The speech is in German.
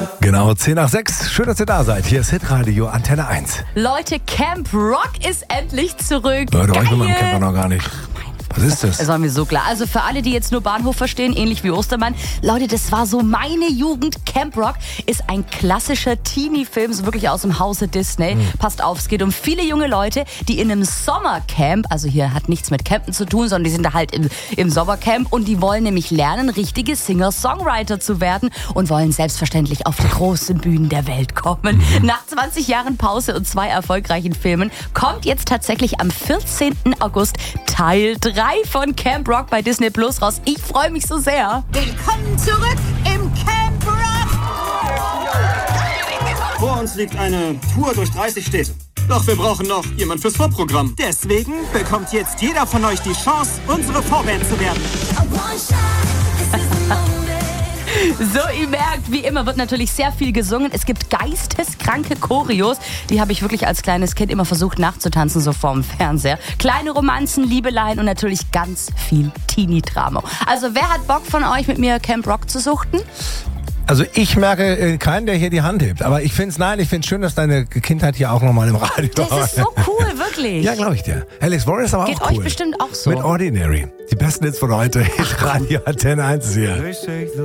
Genau, 10 nach 6. Schön, dass ihr da seid. Hier ist Hitradio Antenne 1. Leute, Camp Rock ist endlich zurück. Leute, Geil. euch mit meinem Camper noch gar nicht. Was ist das? Das war mir so klar. Also für alle, die jetzt nur Bahnhof verstehen, ähnlich wie Ostermann. Leute, das war so meine Jugend. Camp Rock ist ein klassischer Teenie-Film, so wirklich aus dem Hause Disney. Passt auf, es geht um viele junge Leute, die in einem Sommercamp, also hier hat nichts mit Campen zu tun, sondern die sind da halt im Sommercamp und die wollen nämlich lernen, richtige Singer-Songwriter zu werden und wollen selbstverständlich auf die großen Bühnen der Welt kommen. Nach 20 Jahren Pause und 2 erfolgreichen Filmen kommt jetzt tatsächlich am 14. August Teil 3 von Camp Rock bei Disney Plus raus. Ich freue mich so sehr. Willkommen zurück im Camp Rock! Vor uns liegt eine Tour durch 30 Städte. Doch wir brauchen noch jemand fürs Vorprogramm. Deswegen bekommt jetzt jeder von euch die Chance, unsere Vorband zu werden. So, ihr merkt, wie immer wird natürlich sehr viel gesungen. Es gibt geisteskranke Choreos. Die habe ich wirklich als kleines Kind immer versucht nachzutanzen, so vorm Fernseher. Kleine Romanzen, Liebeleien und natürlich ganz viel Teenie-Drama. Also wer hat Bock von euch, mit mir Camp Rock zu suchten? Also ich merke keinen, der hier die Hand hebt. Aber ich finde es schön, dass deine Kindheit hier auch nochmal im Radio Das ist so cool, wirklich. Ja, glaube ich dir. Alex Warren ist aber Geht auch cool. euch bestimmt auch so. Mit Ordinary. Die besten Hits von heute. Radio Antenne 1 hier.